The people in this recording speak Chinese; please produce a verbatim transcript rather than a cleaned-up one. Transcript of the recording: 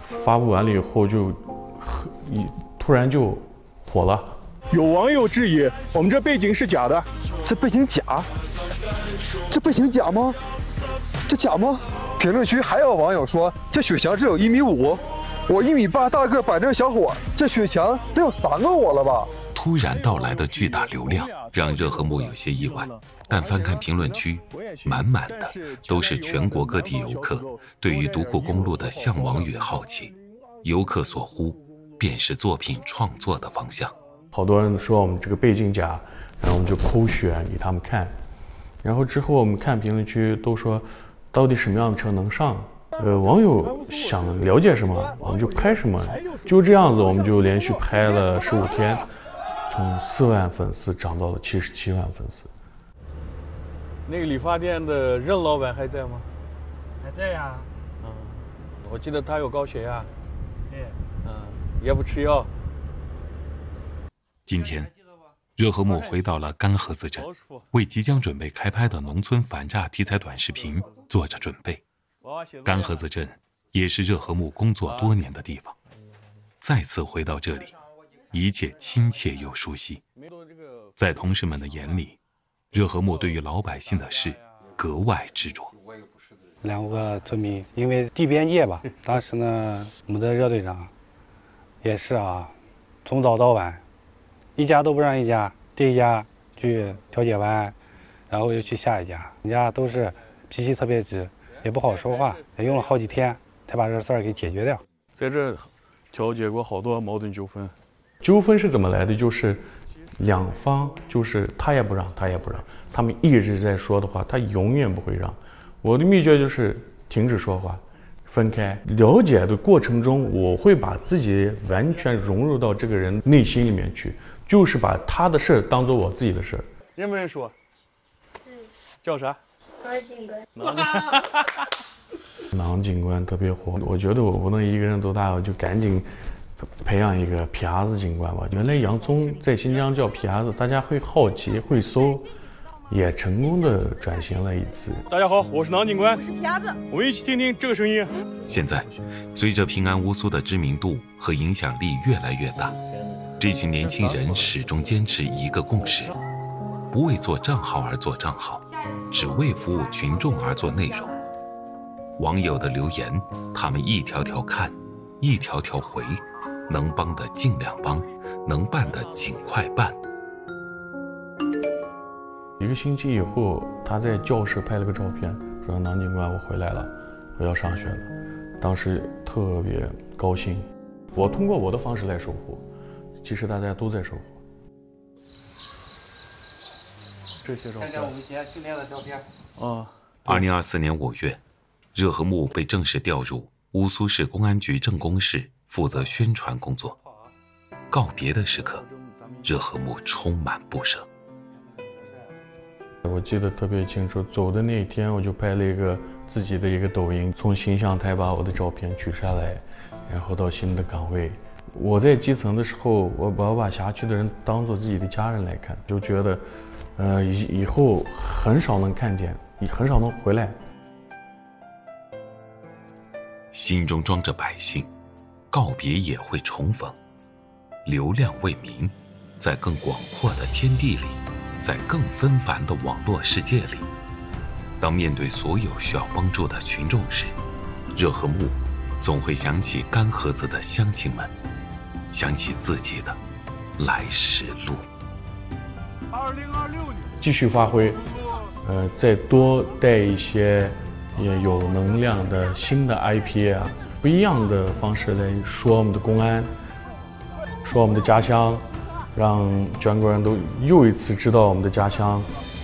发布完了以后就，一突然就火了。 有网友质疑我们这背景是假的， 这背景假？这背景假吗？这假吗？评论区还有网友说这雪墙只有一米五，我一米八大个板正小伙，这雪墙得有三个我了吧？ 突然到来的巨大流量让热河木有些意外，但翻看评论区，满满的都是全国各地游客对于独库公路的向往与好奇。游客所呼，便是作品创作的方向。 好多人说我们这个背景假，然后我们就抠选给他们看，然后之后我们看评论区都说，到底什么样的车能上？呃，网友想了解什么，我们就拍什么，就这样子，我们就连续拍了十五天。从四万粉丝涨到了七十七万粉丝。 那个理发店的任老板还在吗？ 还在呀。 嗯，我记得他有高血压。 对。 嗯，也不吃药。 今天，热河木回到了干河子镇，为即将准备开拍的农村反诈题材短视频做着准备。干河子镇也是热河木工作多年的地方，再次回到这里。一切亲切又熟悉，在同事们的眼里，热河木对于老百姓的事格外执着。 两个村民因为地边界吧，当时呢，我们的热队长也是啊，从早到晚，一家都不让一家，这一家去调解完，然后又去下一家，人家都是脾气特别直，也不好说话，也用了好几天才把这事儿给解决掉。 在这调解过好多矛盾纠纷。 纠纷是怎么来的？就是两方，就是他也不让，他也不让，他们一直在说的话，他永远不会让。我的秘诀就是停止说话，分开。了解的过程中，我会把自己完全融入到这个人内心里面去，就是把他的事当做我自己的事。 认不认识我？ 嗯。 叫啥？ 王警官。 郎警官特别火，我觉得我不能一个人多大，我就赶紧培养一个皮伢子警官吧。原来洋葱在新疆叫皮伢子，大家会好奇会搜，也成功的转型了一次。 大家好，我是郎警官， 我是皮伢子， 我们一起听听这个声音。 现在随着平安乌苏的知名度和影响力越来越大，这群年轻人始终坚持一个共识，不为做账号而做账号，只为服务群众而做内容。网友的留言他们一条条看，一条条回，能帮的尽量帮，能办的尽快办。 一个星期以后，他在教室拍了个照片，说郎警官我回来了，我要上学了。当时特别高兴，我通过我的方式来守护，其实大家都在守护。这些照片， 看看我们以前训练的照片。 啊。 二零二四年五月，热河木被正式调入乌苏市公安局政工室，负责宣传工作。告别的时刻，热河木充满不舍。 我记得特别清楚，走的那一天我就拍了一个自己的一个抖音，从形象台把我的照片取下来，然后到新的岗位。我在基层的时候，我我把辖区的人当做自己的家人来看，就觉得呃以以后很少能看见，你很少能回来。 心中装着百姓，告别也会重逢。流量为民，在更广阔的天地里，在更纷繁的网络世界里，当面对所有需要帮助的群众时，热河木总会想起干河子的乡亲们，想起自己的来时路。 二零二六年继续发挥，呃，再多带一些也有能量的新的 I P 啊，不一样的方式来说我们的公安，说我们的家乡，让全国人都又一次知道我们的家乡